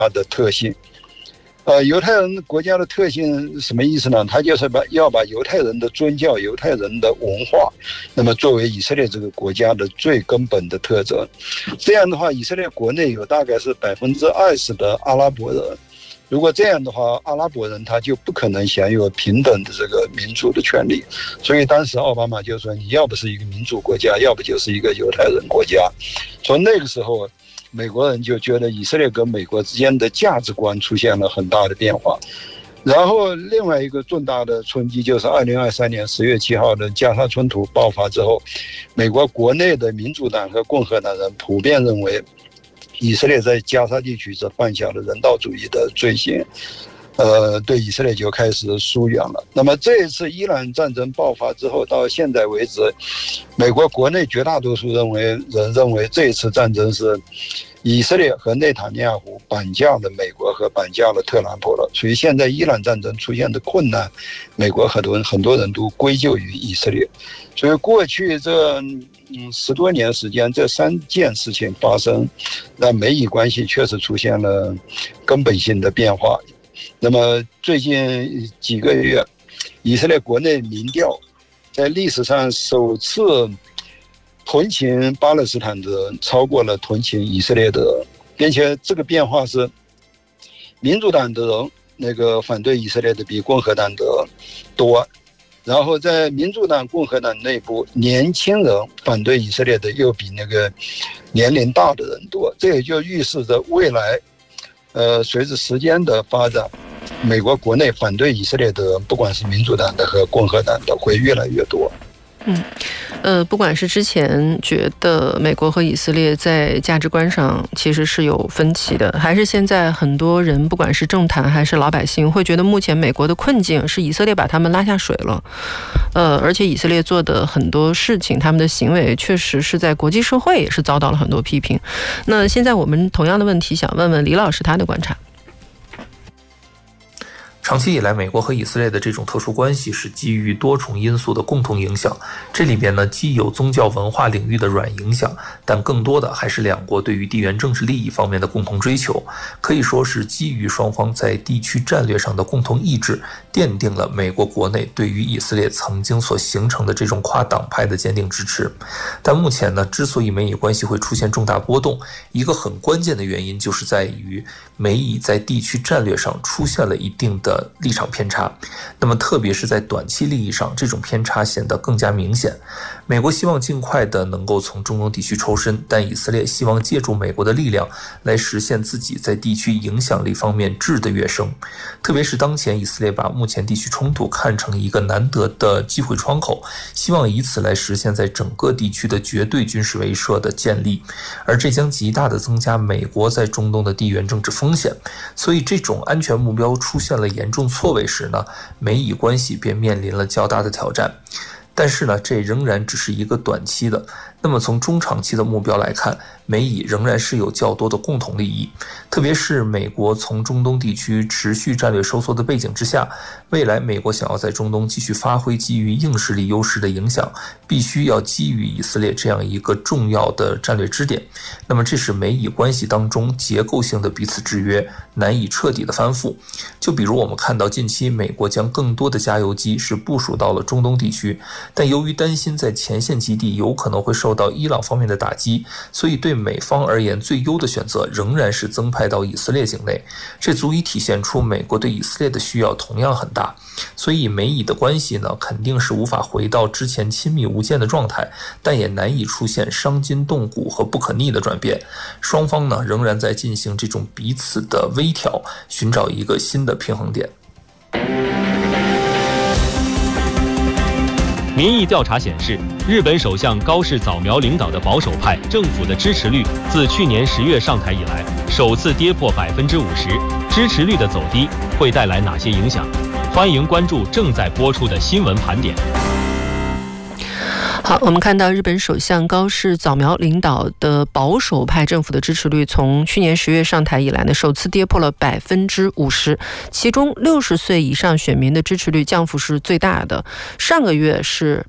的特性。犹太人国家的特性什么意思呢？他就是要把犹太人的宗教、犹太人的文化，那么作为以色列这个国家的最根本的特征。这样的话，以色列国内有大概是20%的阿拉伯人。如果这样的话，阿拉伯人他就不可能享有平等的这个民主的权利。所以当时奥巴马就说，你要不是一个民主国家，要不就是一个犹太人国家。从那个时候，美国人就觉得以色列跟美国之间的价值观出现了很大的变化。然后另外一个重大的冲击就是2023年10月7号的加沙冲突爆发之后，美国国内的民主党和共和党人普遍认为以色列在加沙地区是犯下了人道主义的罪行，对以色列就开始疏远了。那么这一次伊朗战争爆发之后，到现在为止，美国国内绝大多数人认为这一次战争是以色列和内塔尼亚胡绑架了美国和绑架了特朗普了。所以现在伊朗战争出现的困难，美国很多人都归咎于以色列。所以过去这10多年时间，这3件事情发生，让美以关系确实出现了根本性的变化。那么最近几个月，以色列国内民调在历史上首次同情巴勒斯坦的人超过了同情以色列的人，并且这个变化是民主党的人反对以色列的比共和党的多，然后在民主党共和党内部，年轻人反对以色列的又比年龄大的人多。这也就预示着未来随着时间的发展，美国国内反对以色列的人，不管是民主党的和共和党的，会越来越多。 不管是之前觉得美国和以色列在价值观上其实是有分歧的，还是现在很多人不管是政坛还是老百姓会觉得目前美国的困境是以色列把他们拉下水了，而且以色列做的很多事情，他们的行为确实是在国际社会也是遭到了很多批评。那现在我们同样的问题想问问李老师他的观察。 长期以来，美国和以色列的这种特殊关系是基于多重因素的共同影响。这里边呢，既有宗教文化领域的软影响，但更多的还是两国对于地缘政治利益方面的共同追求。可以说是基于双方在地区战略上的共同意志，奠定了美国国内对于以色列曾经所形成的这种跨党派的坚定支持。但目前呢，之所以美以关系会出现重大波动，一个很关键的原因就是在于美以在地区战略上出现了一定的立场偏差，那么特别是在短期利益上，这种偏差显得更加明显。美国希望尽快的能够从中东地区抽身，但以色列希望借助美国的力量来实现自己在地区影响力方面质的跃升。特别是当前以色列把目前地区冲突看成一个难得的机会窗口，希望以此来实现在整个地区的绝对军事威慑的建立，而这将极大的增加美国在中东的地缘政治风险。所以这种安全目标出现了严重错位时呢，美以关系便面临了较大的挑战。但是呢，这仍然只是一个短期的。那么从中长期的目标来看，美以仍然是有较多的共同利益，特别是美国从中东地区持续战略收缩的背景之下，未来美国想要在中东继续发挥基于硬实力优势的影响，必须要基于以色列这样一个重要的战略支点。那么这是美以关系当中结构性的彼此制约，难以彻底的翻覆。就比如我们看到近期美国将更多的加油机是部署到了中东地区，但由于担心在前线基地有可能会受到伊朗方面的打击，所以对美方而言最优的选择仍然是增派到以色列境内。这足以体现出美国对以色列的需要同样很大。所以美以的关系呢，肯定是无法回到之前亲密无间的状态，但也难以出现伤筋动骨和不可逆的转变。双方呢仍然在进行这种彼此的微调，寻找一个新的平衡点。 民意调查显示，日本首相高市早苗领导的保守派政府的支持率自去年10月上台以来，首次跌破50%。支持率的走低会带来哪些影响？欢迎关注正在播出的新闻盘点。 好好，我们看到日本首相高市早苗领导的保守派政府的支持率从去年10月上台以来呢，首次跌破了50%，其中60岁以上选民的支持率降幅是最大的，上个月是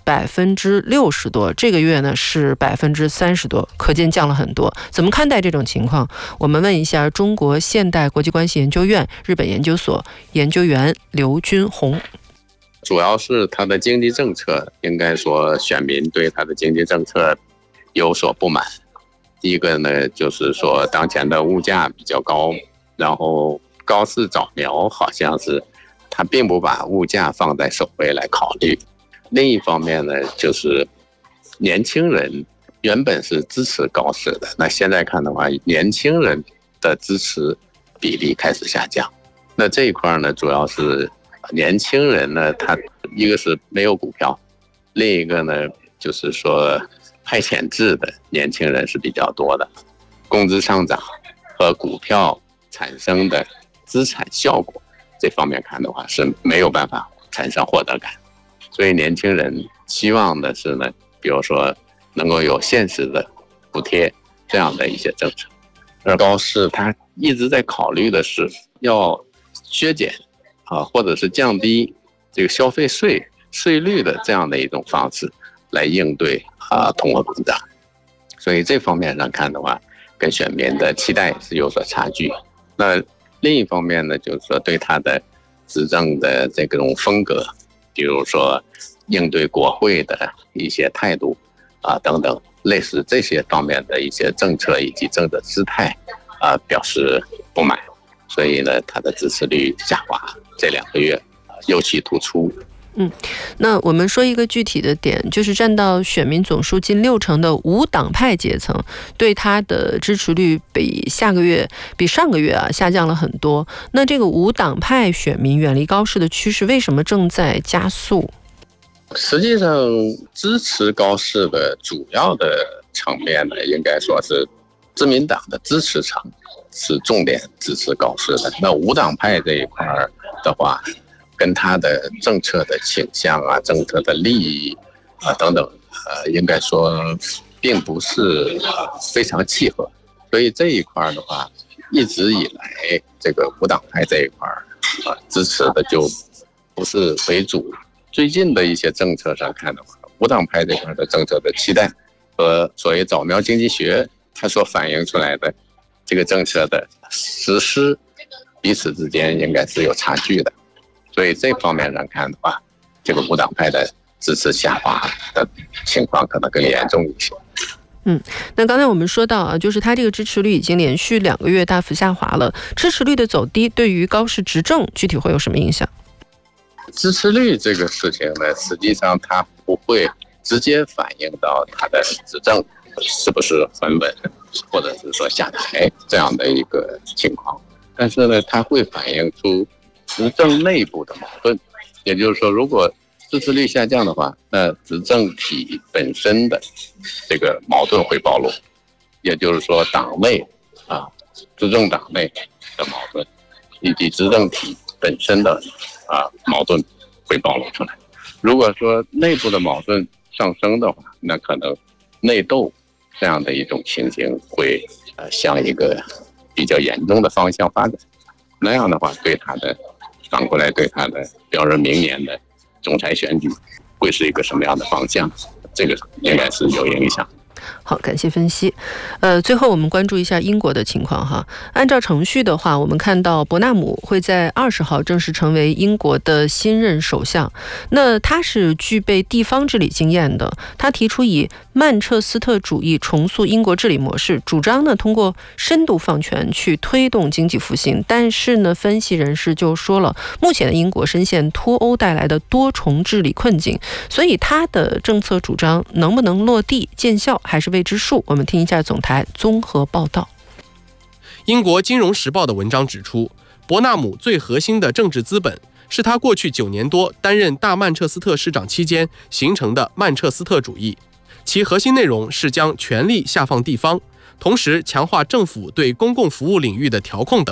60%多，这个月呢是30%多，可见降了很多。怎么看待这种情况？我们问一下中国现代国际关系研究院日本研究所研究员刘军宏。 主要是他的经济政策，应该说选民对他的经济政策有所不满。第一个呢，就是说当前的物价比较高，然后高市早苗好像是他并不把物价放在首位来考虑。另一方面呢，就是年轻人原本是支持高市的，那现在看的话，年轻人的支持比例开始下降。那这一块呢，主要是年轻人呢，他一个是没有股票，另一个呢就是说派遣制的年轻人是比较多的，工资上涨和股票产生的资产效果这方面看的话是没有办法产生获得感，所以年轻人希望的是呢，比如说能够有现实的补贴这样的一些政策。而高市他一直在考虑的是要削减或者是降低这个消费税率的这样的一种方式来应对通货膨胀，所以这方面上看的话，跟选民的期待是有所差距。那另一方面呢，就是说对他的执政的这种风格，比如说应对国会的一些态度等等，类似这些方面的一些政策以及政治姿态表示不满，所以呢，他的支持率下滑，这2个月尤其突出。 那我们说一个具体的点，就是占到选民总数近60%的无党派阶层，对他的支持率比上个月下降了很多。那这个无党派选民远离高市的趋势为什么正在加速？ 实际上，支持高市的主要的层面呢，应该说是自民党的支持层是重点支持高市的。那无党派这一块的话，跟他的政策的倾向政策的利益等等应该说并不是非常契合，所以这一块的话，一直以来这个无党派这一块支持的就不是为主。最近的一些政策上看的话，无党派这块的政策的期待和所谓早苗经济学它所反映出来的这个政策的实施，彼此之间应该是有差距的。所以这方面上看的话，这个无党派的支持下滑的情况可能更严重一些。 那刚才我们说到就是他这个支持率已经连续2个月大幅下滑了，支持率的走低对于高市执政具体会有什么影响？ 支持率这个事情呢，实际上它不会直接反映到他的执政是不是很稳，或者是说下台这样的一个情况，但是呢，它会反映出执政内部的矛盾。也就是说，如果支持率下降的话，那执政体本身的这个矛盾会暴露，也就是说党内执政党内的矛盾以及执政体本身的矛盾会暴露出来。如果说内部的矛盾上升的话，那可能内斗这样的一种情形会向一个比较严重的方向发展。那样的话，反过来对他的标准明年的总裁选举会是一个什么样的方向，这个应该是有影响。 好，感谢分析。最后我们关注一下英国的情况哈。按照程序的话，我们看到伯纳姆会在20号正式成为英国的新任首相。那他是具备地方治理经验的，他提出以曼彻斯特主义重塑英国治理模式，主张呢通过深度放权去推动经济复兴。但是呢，分析人士就说了，目前的英国深陷脱欧带来的多重治理困境，所以他的政策主张能不能落地见效还是未知数。我们听一下总台综合报道。 英国金融时报的文章指出，伯纳姆最核心的政治资本是他过去9年多担任大曼彻斯特市长期间形成的曼彻斯特主义，其核心内容是将权力下放地方，同时强化政府对公共服务领域的调控等。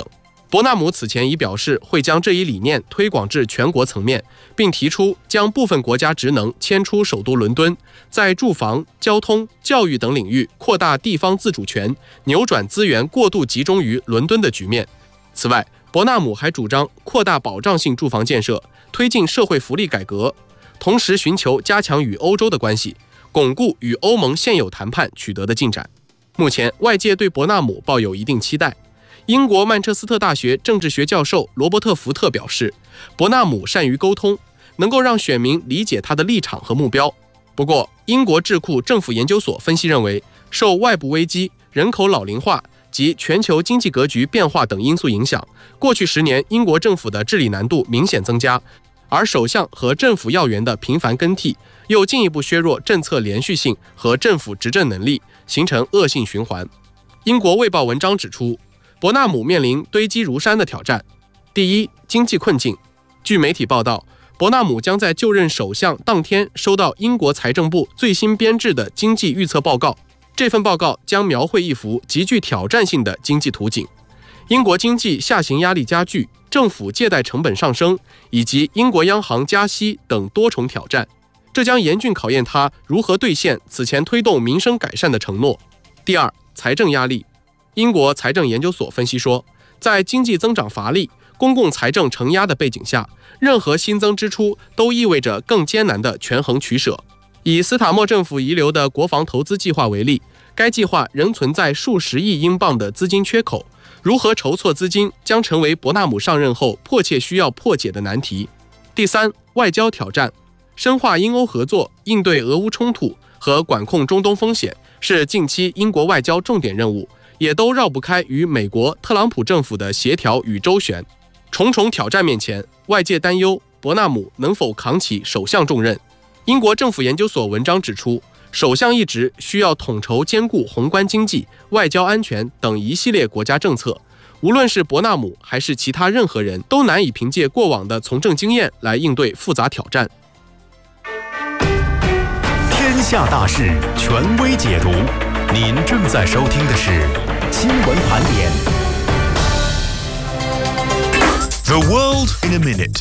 伯纳姆此前已表示会将这一理念推广至全国层面，并提出将部分国家职能迁出首都伦敦，在住房、交通、教育等领域扩大地方自主权，扭转资源过度集中于伦敦的局面。此外，伯纳姆还主张扩大保障性住房建设，推进社会福利改革，同时寻求加强与欧洲的关系，巩固与欧盟现有谈判取得的进展。目前，外界对伯纳姆抱有一定期待。英国曼彻斯特大学政治学教授罗伯特·福特表示，伯纳姆善于沟通，能够让选民理解他的立场和目标。不过，英国智库政府研究所分析认为，受外部危机、人口老龄化及全球经济格局变化等因素影响，过去10年英国政府的治理难度明显增加，而首相和政府要员的频繁更替，又进一步削弱政策连续性和政府执政能力，形成恶性循环。英国卫报文章指出，伯纳姆面临堆积如山的挑战。第一，经济困境。据媒体报道，伯纳姆将在就任首相当天收到英国财政部最新编制的经济预测报告。这份报告将描绘一幅极具挑战性的经济图景。英国经济下行压力加剧，政府借贷成本上升，以及英国央行加息等多重挑战，这将严峻考验他如何兑现此前推动民生改善的承诺。第二，财政压力。英国财政研究所分析说，在经济增长乏力、公共财政承压的背景下，任何新增支出都意味着更艰难的权衡取舍。以斯塔默政府遗留的国防投资计划为例，该计划仍存在数十亿英镑的资金缺口，如何筹措资金将成为伯纳姆上任后迫切需要破解的难题。第三，外交挑战。深化英欧合作，应对俄乌冲突和管控中东风险是近期英国外交重点任务，也都绕不开与美国特朗普政府的协调与周旋。重重挑战面前，外界担忧伯纳姆能否扛起首相重任。英国政府研究所文章指出，首相一职需要统筹兼顾宏观经济、外交安全等一系列国家政策，无论是伯纳姆还是其他任何人，都难以凭借过往的从政经验来应对复杂挑战。 天下大事，权威解读。您正在收听的是新闻盘点。The World in a Minute。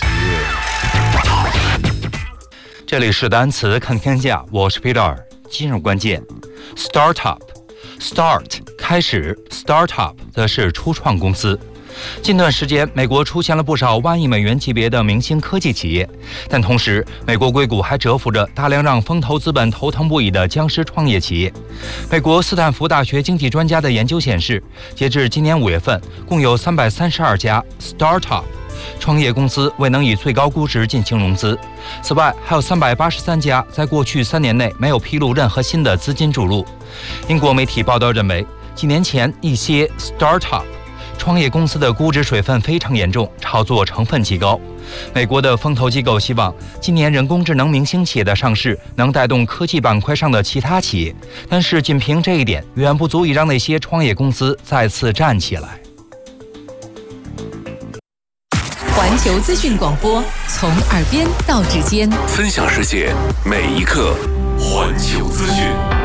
这里是单词看天下，我是 Peter。今日关键 ：Startup。Start 开始 ，Startup 则是初创公司。近段时间，美国出现了不少万亿美元级别的明星科技企业，但同时，美国硅谷还蛰伏着大量让风投资本头疼不已的僵尸创业企业。美国斯坦福大学经济专家的研究显示，截至今年5月份，共有332家 Startup 创业公司未能以最高估值进行融资。此外，还有383家在过去3年内没有披露任何新的资金注入。英国媒体报道认为，几年前一些 Startup创业公司的估值水分非常严重，炒作成分极高。美国的风投机构希望今年人工智能明星企业的上市能带动科技板块上的其他企业，但是仅凭这一点远不足以让那些创业公司再次站起来。 环球资讯广播，从耳边到指尖， 分享世界每一刻。环球资讯。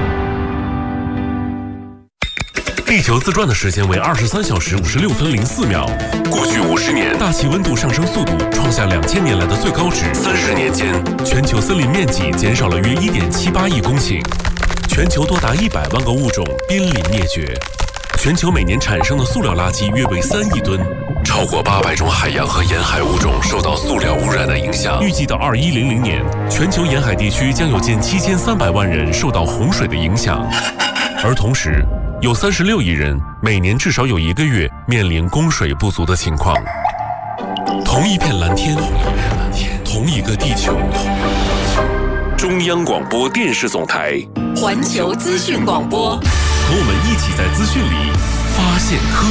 地球自转的时间为23小时56分04秒。过去50年，大气温度上升速度创下2000年来的最高值。30年间，全球森林面积减少了约1.78亿公顷，全球多达100万个物种濒临灭绝。全球每年产生的塑料垃圾约为3亿吨，超过800种海洋和沿海物种受到塑料污染的影响。预计到2100年，全球沿海地区将有近7300万人受到洪水的影响，而同时，有36亿人每年至少有1个月面临供水不足的情况。同一片蓝天，同一个地球。中央广播电视总台环球资讯广播， 和我们一起在资讯里发现科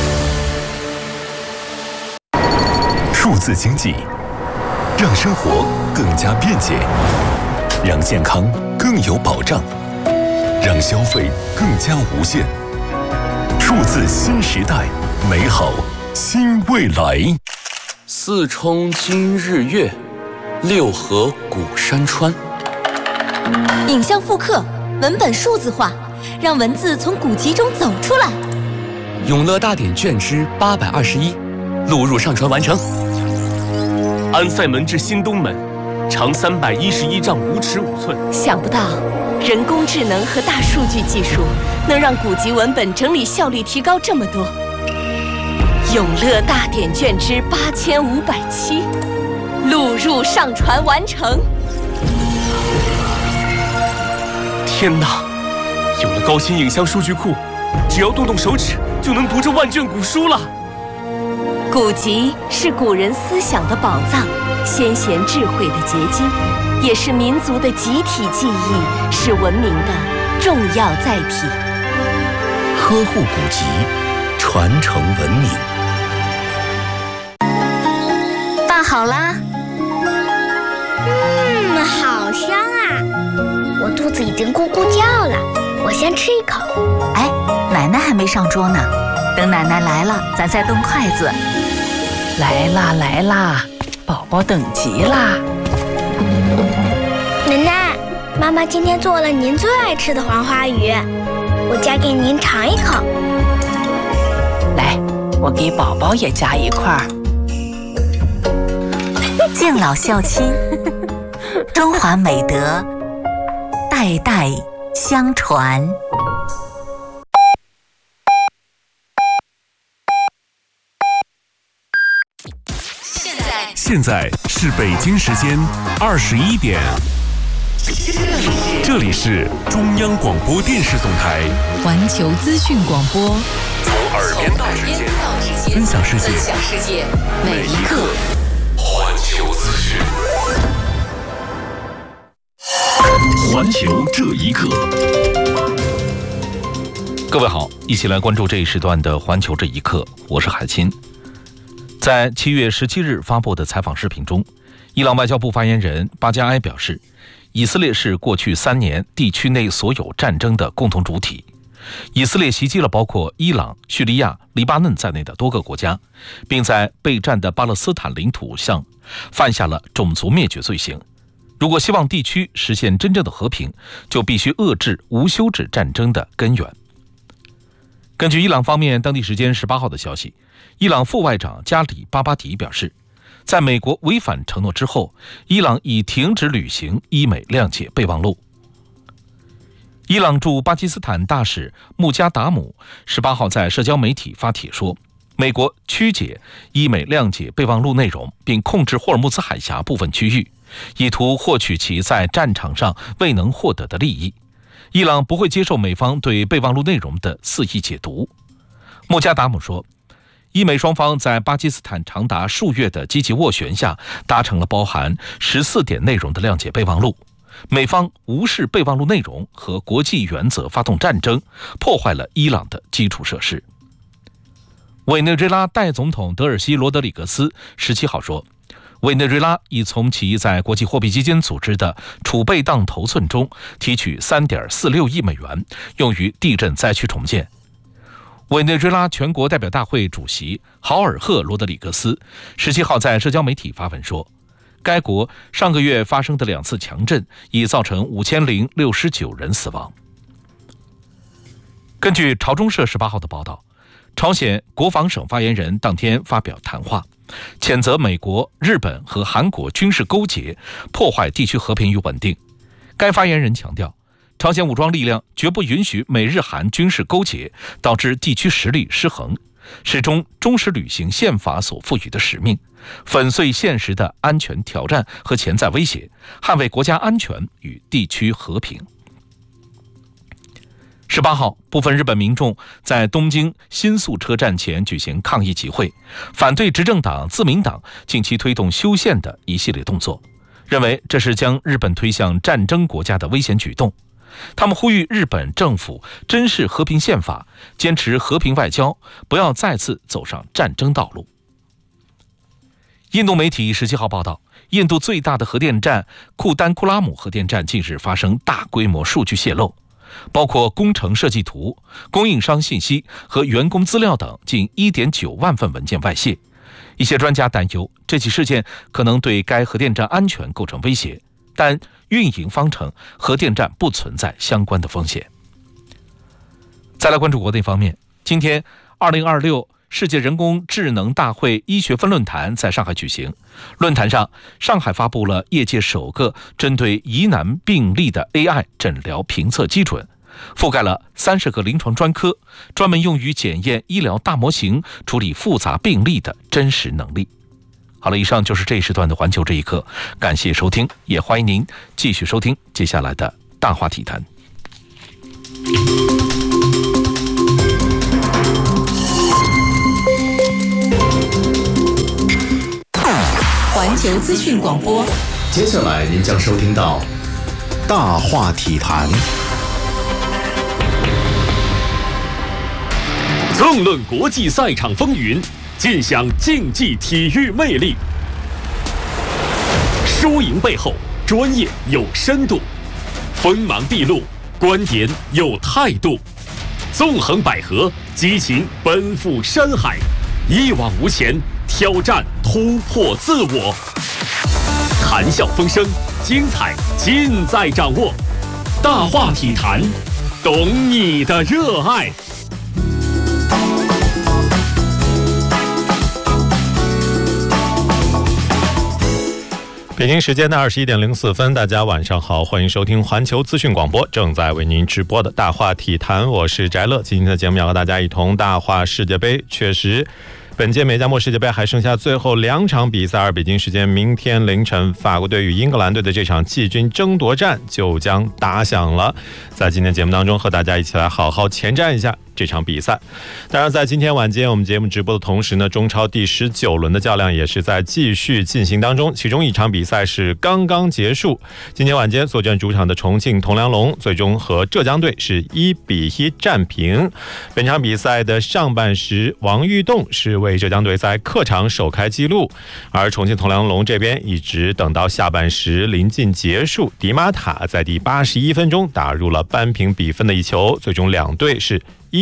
学。数字经济让生活更加便捷，让健康更有保障，让消费更加无限。数字新时代，美好新未来。 四冲今日月，6合古山川。 影像复刻，文本数字化，让文字从古籍中走出来。 永乐大典卷之821， 录入上传完成。安塞门至新东门，长311丈5尺5寸。 想不到，人工智能和大数据技术能让古籍文本整理效率提高这么多。永乐大典卷之8507，录入上传完成。 天哪！有了高清影像数据库，只要动动手指就能读这万卷古书了。 古籍是古人思想的宝藏，先贤智慧的结晶，也是民族的集体记忆，是文明的重要载体。 呵护古籍，传承文明。 饭好啦。 好香啊！我肚子已经咕咕叫了，我先吃一口。 哎，奶奶还没上桌呢，等奶奶来了，咱再动筷子。 来啦来啦，宝宝等急啦！ 奶奶，妈妈今天做了您最爱吃的黄花鱼，我夹给您尝一口。 来，我给宝宝也夹一块儿。 敬老孝亲，中华美德代代相传。 现在是北京时间21点，这里是中央广播电视总台环球资讯广播， 从耳边到指尖，分享世界，每一刻。环球资讯，环球这一刻。 各位好，一起来关注这一时段的环球这一刻，我是海清。在7月17日发布的采访视频中，伊朗外交部发言人巴加埃表示，以色列是过去3年地区内所有战争的共同主体。以色列袭击了包括伊朗、叙利亚、黎巴嫩在内的多个国家，并在被占的巴勒斯坦领土上犯下了种族灭绝罪行。如果希望地区实现真正的和平，就必须遏制无休止战争的根源。根据伊朗方面当地时间18号的消息，伊朗副外长加里巴巴迪表示，在美国违反承诺之后，伊朗已停止履行伊美谅解备忘录。伊朗驻巴基斯坦大使穆加达姆18号在社交媒体发帖说，美国曲解伊美谅解备忘录内容，并控制霍尔木兹海峡部分区域，意图获取其在战场上未能获得的利益。伊朗不会接受美方对备忘录内容的肆意解读。穆加达姆说，伊美双方在巴基斯坦长达数月的积极斡旋下，达成了包含14点内容的谅解备忘录。美方无视备忘录内容和国际原则发动战争，破坏了伊朗的基础设施。委内瑞拉代总统德尔西罗德里格斯17号说，委内瑞拉已从其在国际货币基金组织的储备当头寸中提取3.46亿美元，用于地震灾区重建。委内瑞拉全国代表大会主席豪尔赫·罗德里格斯17号在社交媒体发文说，该国上个月发生的2次强震已造成5069人死亡。根据朝中社18号的报道，朝鲜国防省发言人当天发表谈话，谴责美国、日本和韩国军事勾结，破坏地区和平与稳定。该发言人强调，朝鲜武装力量绝不允许美日韩军事勾结，导致地区实力失衡，始终忠实履行宪法所赋予的使命，粉碎现实的安全挑战和潜在威胁，捍卫国家安全与地区和平。18号，部分日本民众在东京新宿车站前举行抗议集会，反对执政党自民党近期推动修宪的一系列动作，认为这是将日本推向战争国家的危险举动。他们呼吁日本政府珍视和平宪法，坚持和平外交，不要再次走上战争道路。印度媒体17号报道，印度最大的核电站库丹库拉姆核电站近日发生大规模数据泄露，包括工程设计图、供应商信息和员工资料等近1.9万份文件外泄。一些专家担忧，这起事件可能对该核电站安全构成威胁，但运营方称核电站不存在相关的风险。再来关注国内方面，今天2026 世界人工智能大会医学分论坛在上海举行。论坛上，上海发布了业界首个针对疑难病例的 AI 诊疗评测基准，覆盖了30个临床专科，专门用于检验医疗大模型处理复杂病例的真实能力。好了，以上就是这一时段的环球这一刻，感谢收听，也欢迎您继续收听接下来的大话体坛。 环球资讯广播， 接下来您将收听到大话体坛， 纵论国际赛场风云，尽享竞技体育魅力。输赢背后，专业有深度，锋芒毕露，观点有态度，纵横捭阖，激情奔赴山海，一往无前，挑战突破自我，谈笑风生，精彩尽在掌握。大话体坛，懂你的热爱。 北京时间的21点04分，大家晚上好，欢迎收听环球资讯广播，正在为您直播的大话体坛，我是翟乐。今天的节目要和大家一同大话世界杯。确实，本届美加墨世界杯还剩下最后2场比赛，而北京时间明天凌晨，法国队与英格兰队的这场季军争夺战就将打响了。在今天节目当中，和大家一起来好好前瞻一下这场比赛。当然，在今天晚间我们节目直播的同时呢，中超第19轮的较量也是在继续进行当中，其中一场比赛是刚刚结束。今天晚间坐镇主场的重庆铜梁龙最终和浙江队是1-1战平。本场比赛的上半时，王玉栋是为浙江队在客场首开纪录，而重庆铜梁龙这边一直等到下半时临近结束，迪马塔在第81分钟打入了扳平比分的一球，最终两队是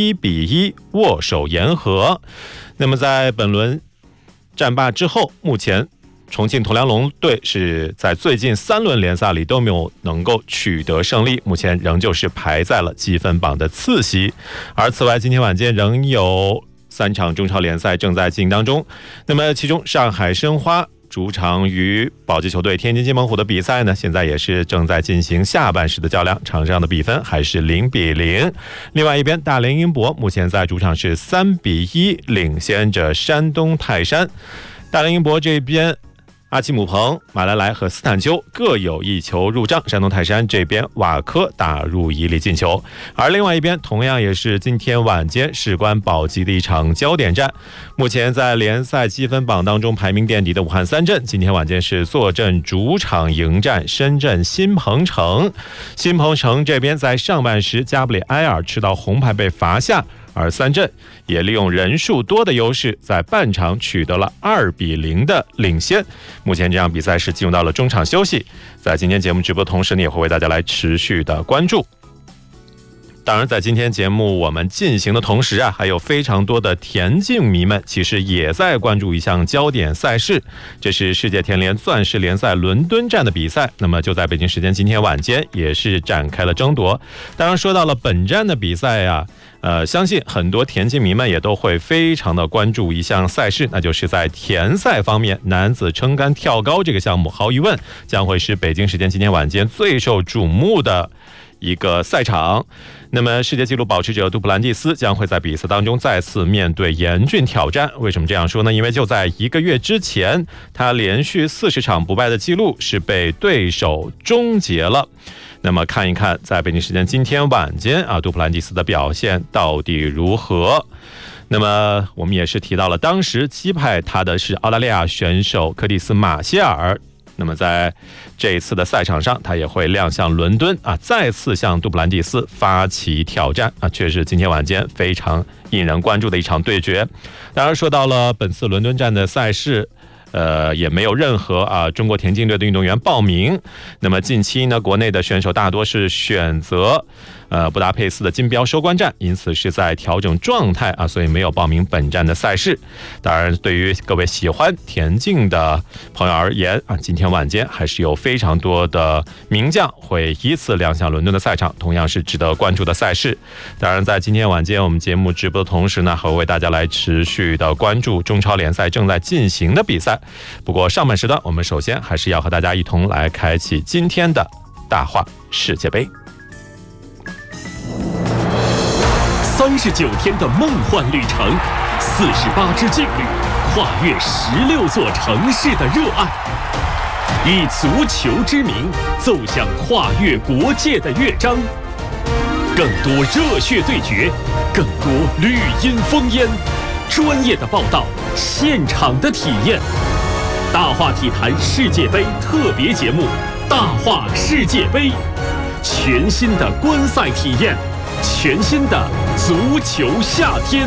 1-1握手言和。那么在本轮战罢之后，目前重庆铜梁龙队是在最近3轮联赛里都没有能够取得胜利，目前仍旧是排在了积分榜的次席。而此外，今天晚间仍有3场中超联赛正在进行当中。那么其中上海申花主场与保级球队天津津门虎的比赛呢，现在也是正在进行下半时的较量，场上的比分还是0-0。另外一边，大连英博目前在主场是3-1领先着山东泰山。大连英博这边，阿奇姆彭、马莱莱和斯坦丘各有1球入账，山东泰山这边瓦科打入1粒进球。而另外一边，同样也是今天晚间事关保级的一场焦点战。目前在联赛积分榜当中排名垫底的武汉三镇，今天晚间是坐镇主场迎战深圳新鹏城。新鹏城这边在上半时加布里埃尔吃到红牌被罚下，而三镇也利用人数多的优势，在半场取得了2-0的领先。目前这场比赛是进入到了中场休息，在今天节目直播的同时呢，也会为大家来持续的关注。当然，在今天节目我们进行的同时啊，还有非常多的田径迷们其实也在关注一项焦点赛事，这是世界田联钻石联赛伦敦站的比赛。那么就在北京时间今天晚间也是展开了争夺。当然说到了本站的比赛啊，相信很多田径迷们也都会非常的关注一项赛事，那就是在田赛方面，男子撑杆跳高这个项目，毫无疑问将会是北京时间今天晚间最受瞩目的一个赛场。那么世界纪录保持者杜普兰蒂斯将会在比赛当中再次面对严峻挑战。为什么这样说呢？因为就在1个月之前，他连续40场不败的记录是被对手终结了。那么看一看在北京时间今天晚间啊，杜普兰蒂斯的表现到底如何。那么我们也是提到了，当时击败他的是澳大利亚选手柯蒂斯马歇尔。那么在这一次的赛场上，他也会亮相伦敦啊，再次向杜普兰蒂斯发起挑战啊，确实今天晚间非常引人关注的一场对决。当然说到了本次伦敦站的赛事，也没有任何中国田径队的运动员报名。那么近期呢，国内的选手大多是选择布达佩斯的金标收官战，因此是在调整状态啊，所以没有报名本站的赛事。当然，对于各位喜欢田径的朋友而言啊，今天晚间还是有非常多的名将会依次亮相伦敦的赛场，同样是值得关注的赛事。当然，在今天晚间我们节目直播的同时呢，还会为大家来持续的关注中超联赛正在进行的比赛。不过上半时段，我们首先还是要和大家一同来开启今天的大话世界杯。 39天的梦幻旅程，48支劲旅，跨越16座城市的热爱，以足球之名奏响跨越国界的乐章。更多热血对决，更多绿荫烽烟，专业的报道，现场的体验。大话体坛世界杯特别节目《大话世界杯》，全新的观赛体验，全新的足球夏天。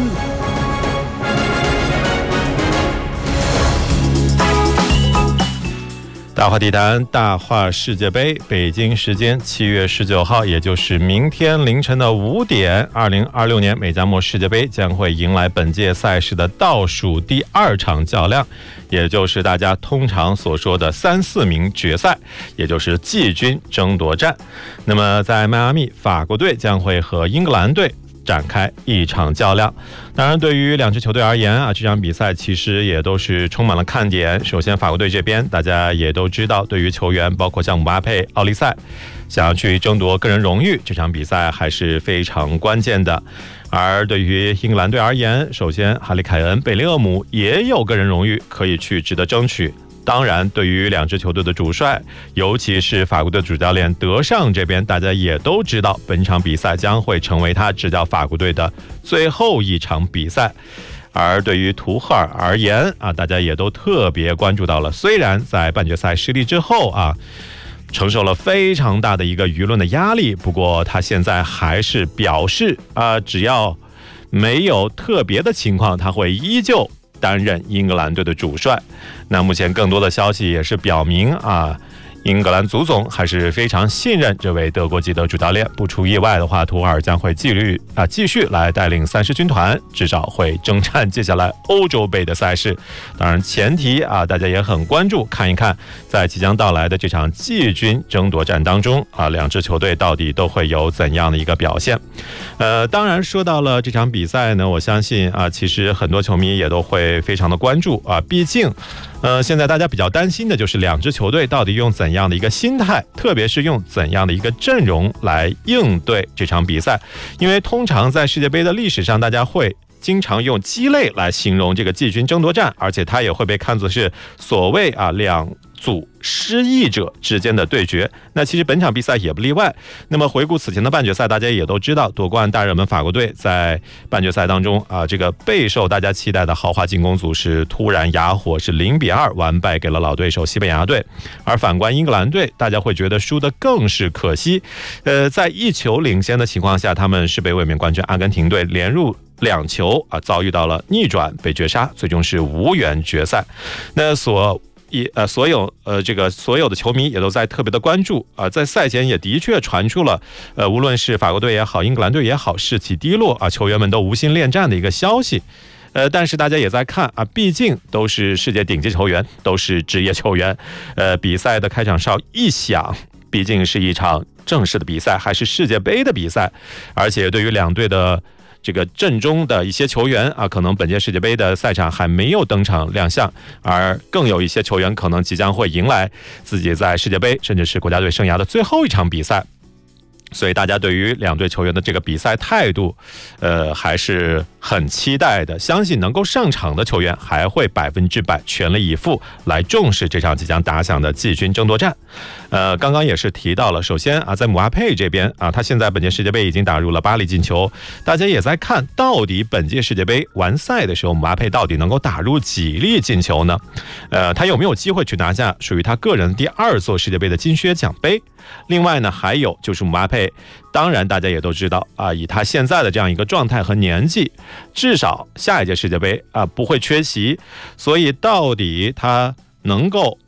大话体坛，大话世界杯，北京时间7月19号，也就是明天凌晨的5点，2026年美加墨世界杯将会迎来本届赛事的倒数第2场较量，也就是大家通常所说的3、4名决赛，也就是季军争夺战。那么在迈阿密，法国队将会和英格兰队展开一场较量。当然，对于两支球队而言啊，这场比赛其实也都是充满了看点。首先，法国队这边大家也都知道，对于球员包括像姆巴佩、奥利赛，想要去争夺个人荣誉，这场比赛还是非常关键的。而对于英格兰队而言，首先哈里凯恩、贝林厄姆也有个人荣誉可以去值得争取。当然，对于两支球队的主帅，尤其是法国队主教练德尚这边，大家也都知道，本场比赛将会成为他执教法国队的最后一场比赛。而对于图赫尔而言啊，大家也都特别关注到了，虽然在半决赛失利之后啊，承受了非常大的一个舆论的压力，不过他现在还是表示只要没有特别的情况，他会依旧担任英格兰队的主帅。那目前更多的消息也是表明英格兰足总还是非常信任这位德国籍的主教练，不出意外的话，图赫尔将会继续来带领3狮军团，至少会征战接下来欧洲杯的赛事。当然前提大家也很关注，看一看在即将到来的这场季军争夺战当中两支球队到底都会有怎样的一个表现。当然说到了这场比赛呢，我相信其实很多球迷也都会非常的关注毕竟现在大家比较担心的就是两支球队到底用怎样的一个心态，特别是用怎样的一个阵容来应对这场比赛。因为通常在世界杯的历史上，大家会经常用鸡肋来形容这个季军争夺战，而且它也会被看作是所谓两组失意者之间的对决。那其实本场比赛也不例外。那么回顾此前的半决赛，大家也都知道，夺冠大热门法国队在半决赛当中这个备受大家期待的豪华进攻组是突然哑火，是0-2完败给了老对手西班牙队。而反观英格兰队，大家会觉得输得更是可惜。在1球领先的情况下，他们是被卫冕冠军阿根廷队连入2球遭遇到了逆转，被绝杀，最终是无缘决赛。那所有的球迷也都在特别的关注在赛前也的确传出了无论是法国队也好，英格兰队也好，士气低落球员们都无心恋战的一个消息。但是大家也在看毕竟都是世界顶级球员，都是职业球员。比赛的开场哨一响，毕竟是一场正式的比赛，还是世界杯的比赛，而且对于两队的这个阵中的一些球员可能本届世界杯的赛场还没有登场亮相，而更有一些球员可能即将会迎来自己在世界杯甚至是国家队生涯的最后一场比赛。所以大家对于两队球员的这个比赛态度还是很期待的，相信能够上场的球员还会100%全力以赴来重视这场即将打响的季军争夺战。刚刚也是提到了，首先在姆巴佩这边他现在本届世界杯已经打入了8粒进球，大家也在看到底本届世界杯完赛的时候姆巴佩到底能够打入几粒进球呢？他有没有机会去拿下属于他个人第2座世界杯的金靴奖杯？另外呢，还有就是姆巴佩，当然大家也都知道以他现在的这样一个状态和年纪，至少下一届世界杯不会缺席。所以到底他能够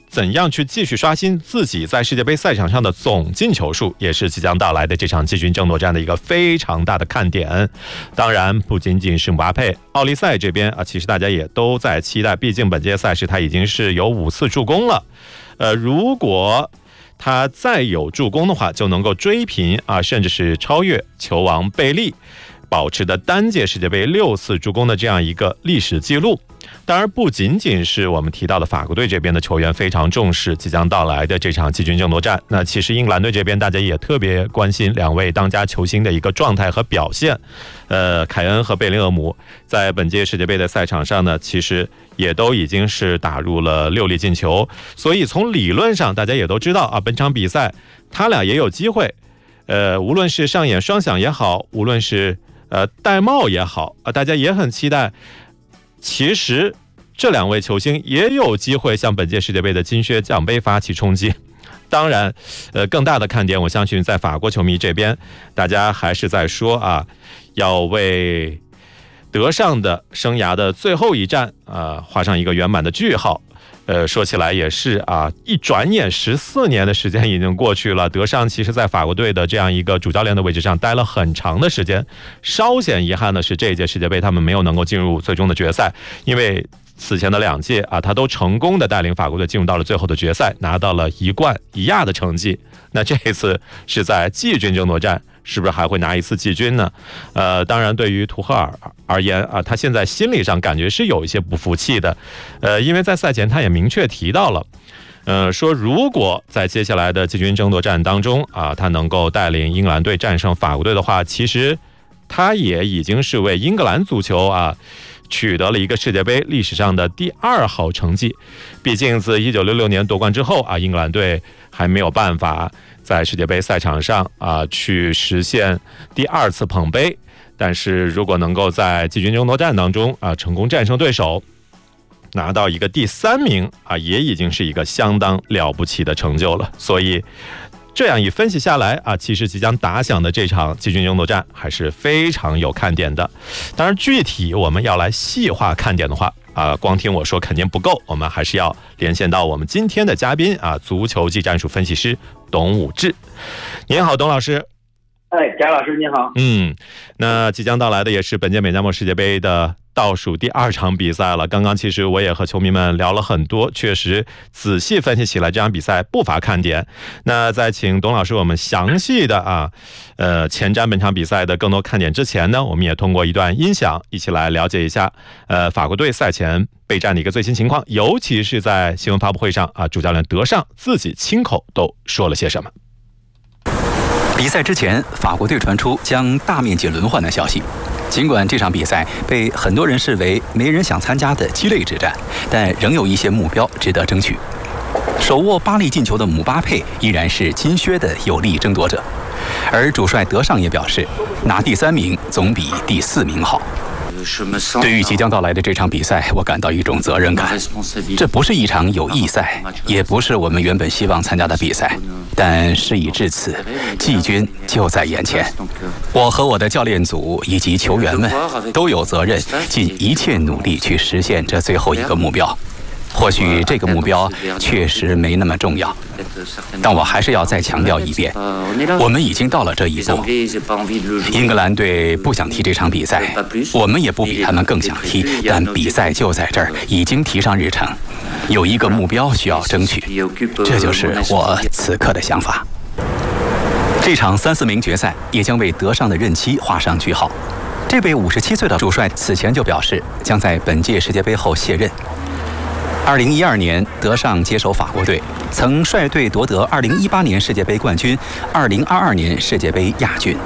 怎样去继续刷新自己在世界杯赛场上的总进球数，也是即将到来的这场季军争夺战的一个非常大的看点。当然不仅仅是姆巴佩，奥利赛这边其实大家也都在期待，毕竟本届赛事他已经是有5次助攻了。如果他再有助攻的话，就能够追平甚至是超越球王贝利保持的单届世界杯6次助攻的这样一个历史记录。当然不仅仅是我们提到的法国队这边的球员非常重视即将到来的这场季军争夺战，那其实英格兰队这边大家也特别关心2位当家球星的一个状态和表现。凯恩和贝林厄姆在本届世界杯的赛场上呢，其实也都已经是打入了6粒进球，所以从理论上大家也都知道本场比赛他俩也有机会，无论是上演双响也好，无论是戴帽也好大家也很期待。其实这2位球星也有机会向本届世界杯的金靴奖杯发起冲击。当然更大的看点，我相信在法国球迷这边大家还是在说要为德尚的生涯的最后一战画上一个圆满的句号。说起来也是一转眼14年的时间已经过去了。德尚其实在法国队的这样一个主教练的位置上待了很长的时间，稍显遗憾的是这一届世界杯他们没有能够进入最终的决赛，因为此前的2届他都成功的带领法国队进入到了最后的决赛，拿到了1冠1亚的成绩。那这一次是在季军争夺战，是不是还会拿1次季军呢？当然对于图赫尔而言他现在心理上感觉是有一些不服气的，因为在赛前他也明确提到了，说如果在接下来的季军争夺战当中他能够带领英格兰队战胜法国队的话，其实他也已经是为英格兰足球取得了一个世界杯历史上的第2好成绩。毕竟自1966年夺冠之后英格兰队还没有办法在世界杯赛场上去实现第2次捧杯，但是如果能够在季军争夺战当中成功战胜对手，拿到一个第3名也已经是一个相当了不起的成就了。所以这样一分析下来其实即将打响的这场季军争夺战还是非常有看点的。当然具体我们要来细化看点的话光听我说肯定不够，我们还是要连线到我们今天的嘉宾足球技战术分析师董武志。您好，董老师。 贾老师您好。 那即将到来的也是本届美加墨世界杯的倒数第2场比赛了。刚刚其实我也和球迷们聊了很多，确实仔细分析起来这场比赛不乏看点。那在请董老师我们详细的前瞻本场比赛的更多看点之前呢，我们也通过一段音响一起来了解一下法国队赛前备战的一个最新情况，尤其是在新闻发布会上主教练德尚自己亲口都说了些什么。 比赛之前，法国队传出将大面积轮换的消息。尽管这场比赛被很多人视为没人想参加的鸡肋之战，但仍有一些目标值得争取。手握8粒进球的姆巴佩依然是金靴的有力争夺者，而主帅德尚也表示，拿第3名总比第4名好。对于即将到来的这场比赛，我感到一种责任感。这不是一场友谊赛，也不是我们原本希望参加的比赛，但事已至此，季军就在眼前。我和我的教练组以及球员们都有责任，尽一切努力去实现这最后一个目标。或许这个目标确实没那么重要，但我还是要再强调一遍，我们已经到了这一步。英格兰队不想踢这场比赛，我们也不比他们更想踢，但比赛就在这儿，已经提上日程，有一个目标需要争取，这就是我此刻的想法。这场3、4名决赛也将为德尚的任期画上句号。这位57岁的主帅此前就表示，将在本届世界杯后卸任。2012年，德尚接手法国队，曾率队夺得2018年世界杯冠军，2022年世界杯亚军。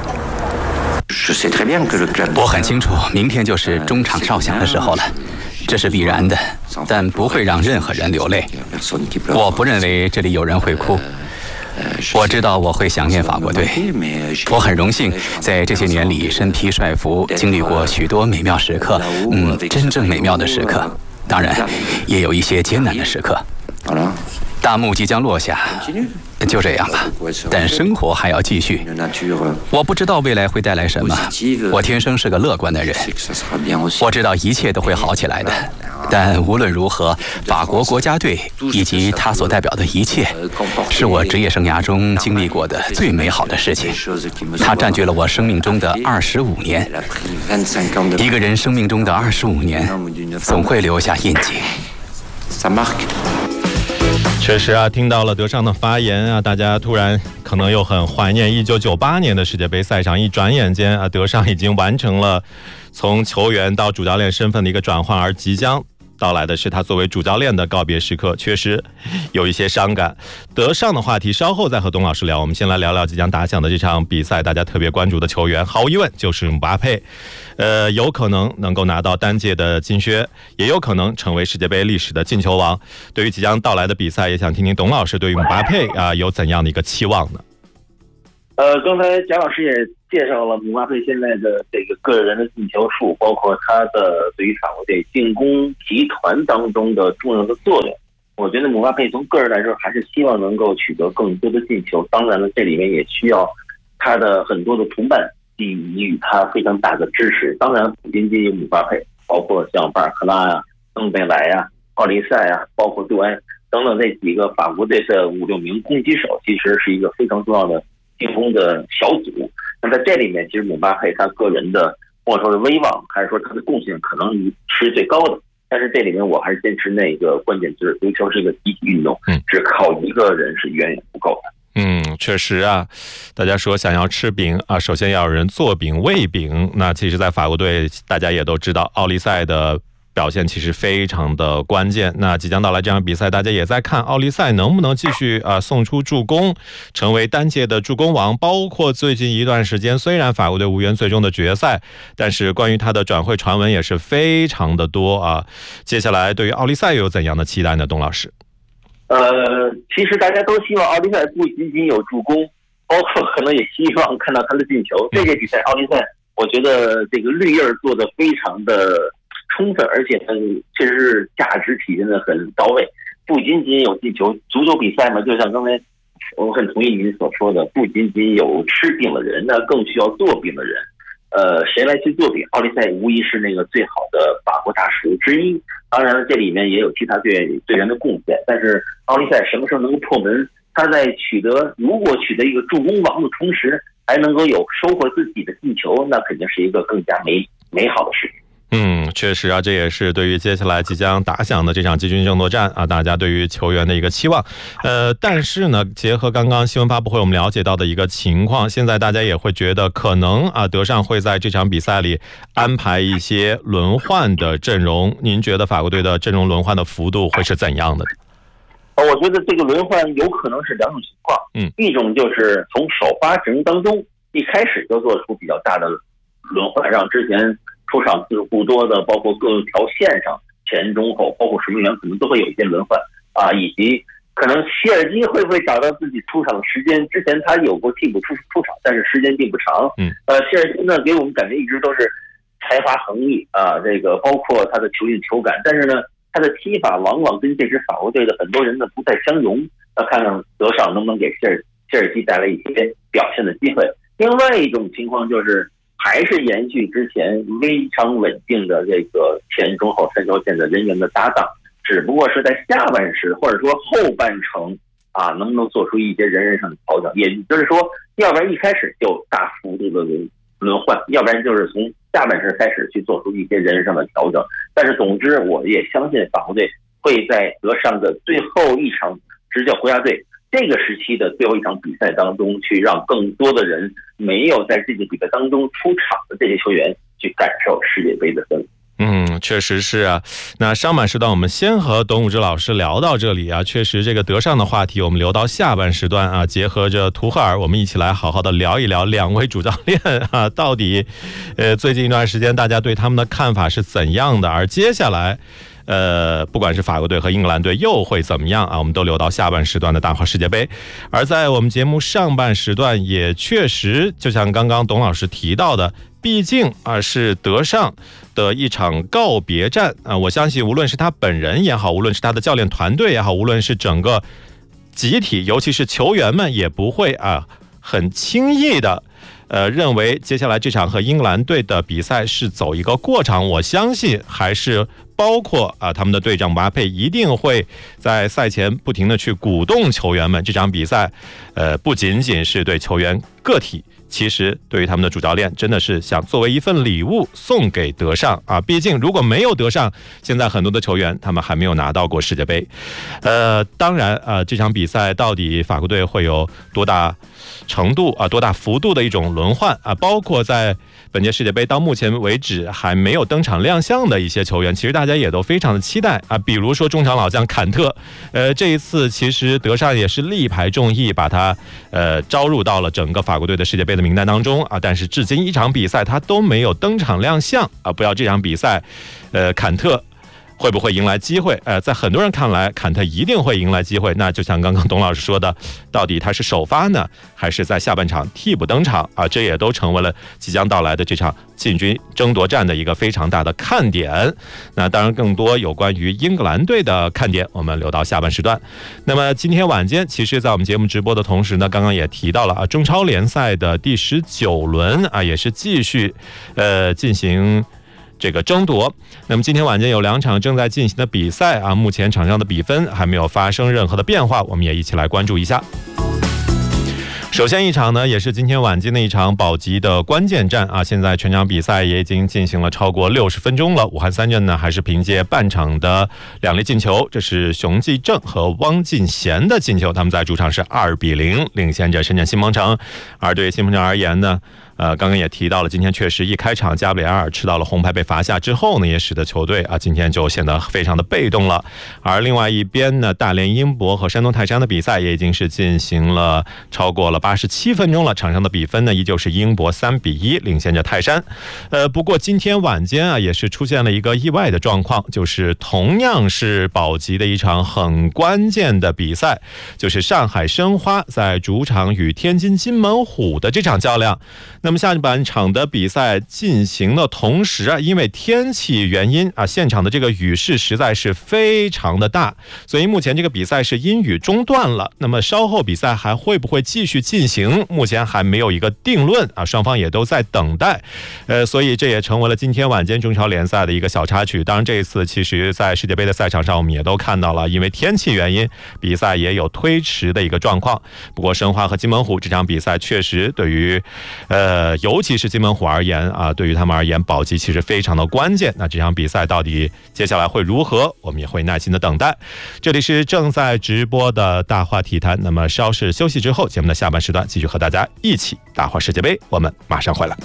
我很清楚，明天就是中场哨响的时候了，这是必然的，但不会让任何人流泪。我不认为这里有人会哭。我知道我会想念法国队，我很荣幸在这些年里身披帅服，经历过许多美妙时刻，真正美妙的时刻。当然，也有一些艰难的时刻。大幕即将落下，就这样吧。但生活还要继续。我不知道未来会带来什么，我天生是个乐观的人。我知道一切都会好起来的。 但无论如何，法国国家队以及他所代表的一切，是我职业生涯中经历过的最美好的事情。它占据了我生命中的25年。一个人生命中的25年，总会留下印记。 确实啊，听到了德尚的发言啊，大家突然可能又很怀念1998年的世界杯赛场。一转眼间啊，德尚已经完成了从球员到主教练身份的一个转换，而即将到来的是他作为主教练的告别时刻，确实有一些伤感。德尚的话题稍后再和董老师聊，我们先来聊聊即将打响的这场比赛，大家特别关注的球员，毫无疑问就是姆巴佩。有可能能够拿到单届的金靴，也有可能成为世界杯历史的进球王。对于即将到来的比赛，也想听听董老师对于姆巴佩有怎样的一个期望呢？ 刚才贾老师也介绍了姆巴佩现在的这个个人的进球数，包括他的对于法国队进攻集团当中的重要的作用。我觉得姆巴佩从个人来说，还是希望能够取得更多的进球。当然了，这里面也需要他的很多的同伴给予他非常大的支持。当然，不仅仅有姆巴佩，包括像巴尔克拉啊、登贝莱啊、奥利塞啊，包括杜埃等等这几个法国队的5-6名攻击手，其实是一个非常重要的进攻的小组。那在这里面，其实姆巴佩他个人的或者说是威望，还是说他的贡献，可能是最高的。但是这里面我还是坚持那个关键字，足球是一个集体运动，只靠一个人是远远不够的。 确实啊，大家说想要吃饼啊，首先要有人做饼喂饼。那其实在法国队大家也都知道，奥利塞的表现其实非常的关键。那即将到来这场比赛，大家也在看奥利塞能不能继续送出助攻，成为单届的助攻王。包括最近一段时间，虽然法国队无缘最终的决赛，但是关于他的转会传闻也是非常的多啊。接下来对于奥利塞有怎样的期待呢？董老师？ 其实大家都希望奥利塞不仅仅有助攻，包括可能也希望看到他的进球。这届比赛奥利塞，我觉得这个绿叶做得非常的充分，而且确实是价值体现的很到位。不仅仅有进球，足球比赛嘛，就像刚才我很同意您所说的，不仅仅有吃饼的人呢，更需要做饼的人。谁来去做饼？奥利塞无疑是那个最好的法国大厨之一。当然了，这里面也有其他队员的贡献，但是奥利塞什么时候能够破门？他在如果取得一个助攻王的同时，还能够有收获自己的进球，那肯定是一个更加美好的事情。 确实啊，这也是对于接下来即将打响的这场季军争夺战啊，大家对于球员的一个期望。但是呢，结合刚刚新闻发布会我们了解到的一个情况，现在大家也会觉得可能德尚会在这场比赛里安排一些轮换的阵容。您觉得法国队的阵容轮换的幅度会是怎样的？ 我觉得这个轮换有可能是两种情况。一种就是从首发阵容当中一开始就做出比较大的轮换，让之前出场次数不多的，包括各条线上前中后，包括守门员可能都会有一些轮换以及可能切尔基会不会找到自己出场时间？之前他有过替补出场，但是时间并不长。切尔基呢给我们感觉一直都是才华横溢这个包括他的球运球感，但是呢他的踢法往往跟这支法国队的很多人呢不太相容。看看德尚能不能给切尔西带来一些表现的机会。另外一种情况就是还是延续之前非常稳定的这个前中后三条线的人员的搭档，只不过是在下半时或者说后半程能不能做出一些人上的调整，也就是说要不然一开始就大幅度的轮换，要不然就是从下半时开始去做出一些人上的调整。但是总之我也相信法国队会在德尚的最后一场执教国家队这个时期的最后一场比赛当中，去让更多的人没有在这个比赛当中出场的这些球员去感受世界杯的氛围。 确实是啊。那上半时段我们先和董武之老师聊到这里啊，确实这个德尚的话题我们留到下半时段啊，结合着图赫尔，我们一起来好好的聊一聊两位主教练到底最近一段时间大家对他们的看法是怎样的，而接下来不管是法国队和英格兰队又会怎么样我们都留到下半时段的大话世界杯。而在我们节目上半时段也确实就像刚刚董老师提到的，毕竟是德尚的一场告别战我相信无论是他本人也好，无论是他的教练团队也好，无论是整个集体尤其是球员们也不会很轻易的认为接下来这场和英格兰队的比赛是走一个过场。我相信还是包括他们的队长姆巴佩一定会在赛前不停的去鼓动球员们。这场比赛不仅仅是对球员个体，其实对于他们的主教练真的是想作为一份礼物送给德尚毕竟如果没有德尚，现在很多的球员他们还没有拿到过世界杯。当然这场比赛到底法国队会有多大程度多大幅度的一种轮换包括在本届世界杯到目前为止还没有登场亮相的一些球员，其实大家也都非常的期待比如说中场老将坎特，这一次其实德尚也是力排众议把他招入到了整个法国队的世界杯的名单当中但是至今一场比赛他都没有登场亮相不要这场比赛坎特会不会迎来机会？在很多人看来，坎特一定会迎来机会。那就像刚刚董老师说的，到底他是首发呢，还是在下半场替补登场这也都成为了即将到来的这场进军争夺战的一个非常大的看点。那当然，更多有关于英格兰队的看点，我们留到下半时段。那么今天晚间，其实在我们节目直播的同时呢，刚刚也提到了中超联赛的第19轮也是继续进行这个争夺。那么今天晚间有2场正在进行的比赛目前场上的比分还没有发生任何的变化，我们也一起来关注一下。首先一场呢，也是今天晚间的一场保级的关键战现在全场比赛也已经进行了超过60分钟了。武汉三镇呢，还是凭借半场的2粒进球，这是熊继正和汪进贤的进球，他们在主场是2-0领先着深圳新鹏城。而对于新鹏城而言呢，刚刚也提到了，今天确实一开场加布里埃尔吃到了红牌被罚下之后呢，也使得球队今天就显得非常的被动了。而另外一边呢，大连英博和山东泰山的比赛也已经是进行了超过了87分钟了，场上的比分呢依旧是英博3-1领先着泰山。不过今天晚间也是出现了一个意外的状况，就是同样是保级的一场很关键的比赛，就是上海申花在主场与天津津门虎的这场较量。那么下半场的比赛进行的同时因为天气原因现场的这个雨势实在是非常的大，所以目前这个比赛是因雨中断了。那么稍后比赛还会不会继续进行，目前还没有一个定论双方也都在等待。所以这也成为了今天晚间中超联赛的一个小插曲。当然这一次其实在世界杯的赛场上我们也都看到了，因为天气原因比赛也有推迟的一个状况。不过申花和津门虎这场比赛确实对于尤其是津门虎而言对于他们而言保级其实非常的关键。那这场比赛到底接下来会如何，我们也会耐心的等待。这里是正在直播的大话体坛，那么稍事休息之后，节目的下半时段继续和大家一起大话世界杯，我们马上回来。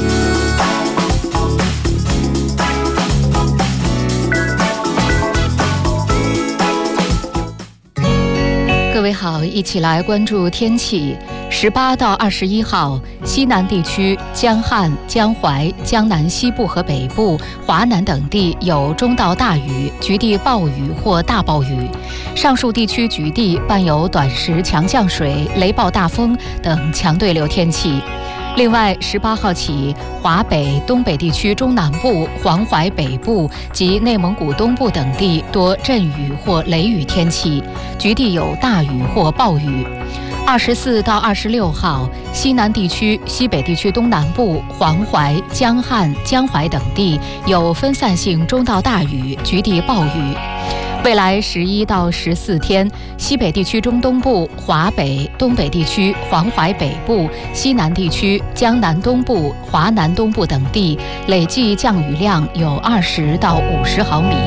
各位好，一起来关注天气。18到21号，西南地区江汉、江淮、江南西部和北部、华南等地有中到大雨，局地暴雨或大暴雨。上述地区局地伴有短时强降水、雷暴大风等强对流天气。另外，18号起，华北、东北地区中南部、黄淮北部及内蒙古东部等地多阵雨或雷雨天气，局地有大雨或暴雨。24到26号，西南地区、西北地区东南部、黄淮、江汉、江淮等地有分散性中到大雨，局地暴雨。未来11到14天，西北地区中东部、华北、东北地区、黄淮北部、西南地区、江南东部、华南东部等地累计降雨量有20到50毫米。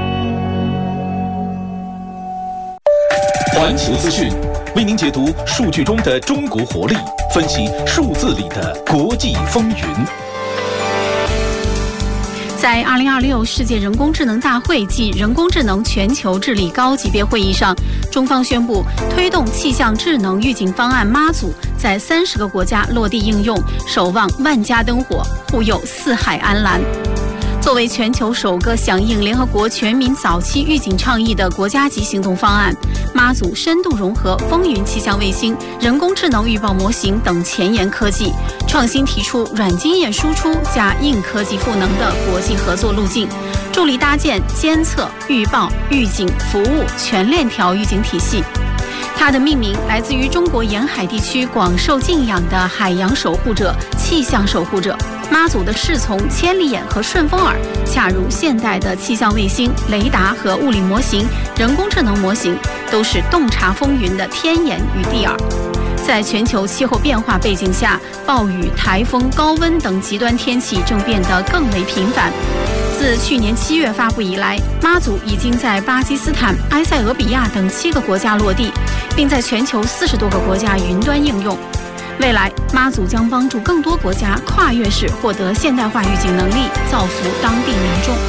环球资讯为您解读数据中的中国活力，分析数字里的国际风云。 在2026世界人工智能大会暨人工智能全球治理高级别会议上，中方宣布推动气象智能预警方案妈祖在30个国家落地应用，守望万家灯火，护佑四海安澜。作为全球首个响应联合国全民早期预警倡议的国家级行动方案，妈祖深度融合风云气象卫星、人工智能预报模型等前沿科技，创新提出软经验输出加硬科技赋能的国际合作路径，助力搭建监测、预报、预警、服务全链条预警体系。它的命名来自于中国沿海地区广受敬仰的海洋守护者、气象守护者。 妈祖的侍从千里眼和顺风耳，恰如现代的气象卫星、雷达和物理模型、人工智能模型，都是洞察风云的天眼与地耳。在全球气候变化背景下，暴雨、台风、高温等极端天气正变得更为频繁。自去年7月发布以来，妈祖已经在巴基斯坦、埃塞俄比亚等7个国家落地，并在全球40多个国家云端应用。未来，妈祖将帮助更多国家跨越式获得现代化预警能力，造福当地民众。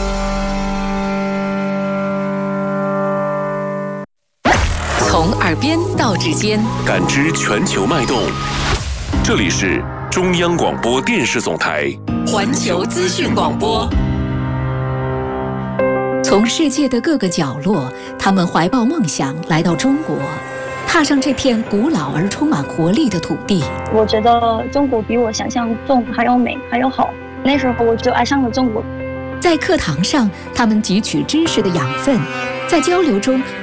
从耳边到指尖， 感知全球脉动。这里是中央广播电视总台环球资讯广播。从世界的各个角落，他们怀抱梦想来到中国，踏上这片古老而充满活力的土地。 我觉得中国比我想象中还要美，还要好。那时候我就爱上了中国。 在课堂上，他们汲取知识的养分，在交流中